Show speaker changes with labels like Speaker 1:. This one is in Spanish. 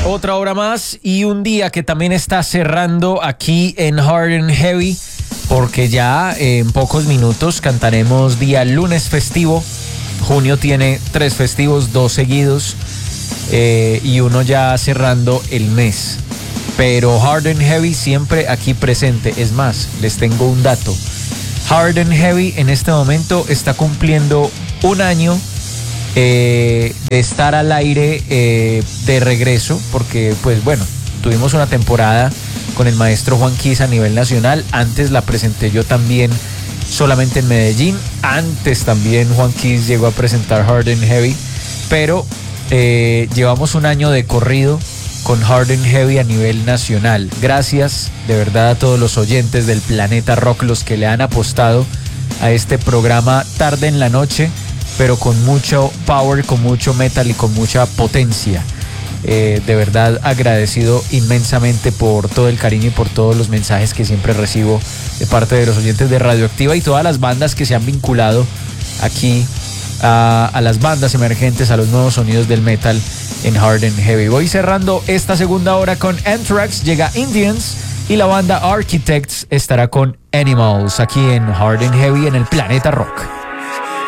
Speaker 1: Otra hora más y un día que también está cerrando aquí en Hard and Heavy, porque ya en pocos minutos cantaremos día lunes festivo. Junio tiene 3 festivos, 2 seguidos y uno ya cerrando el mes. Pero Hard and Heavy siempre aquí presente. Es más, les tengo un dato. Hard and Heavy en este momento está cumpliendo un año de estar al aire de regreso, porque pues bueno, tuvimos una temporada con el maestro Juan Quis a nivel nacional. Antes la presenté yo también solamente en Medellín. Antes también Juan Quis llegó a presentar Hard and Heavy, pero llevamos un año de corrido con Hard and Heavy a nivel nacional. Gracias de verdad a todos los oyentes del Planeta Rock, los que le han apostado a este programa tarde en la noche, pero con mucho power, con mucho metal y con mucha potencia. De verdad agradecido inmensamente por todo el cariño y por todos los mensajes que siempre recibo de parte de los oyentes de Radioactiva y todas las bandas que se han vinculado aquí a las bandas emergentes, a los nuevos sonidos del metal en Hard and Heavy. Voy cerrando esta segunda hora con Anthrax, llega Indians y la banda Architects estará con Animals aquí en Hard and Heavy en el Planeta Rock.